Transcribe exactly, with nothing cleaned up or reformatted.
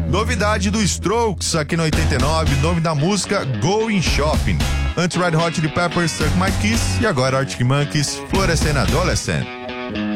Novidade do Strokes aqui no oitenta e nove, nome da música Going Shopping. Antes Red Hot Chili Peppers, Suck My Kiss e agora Arctic Monkeys, Fluorescent Adolescent.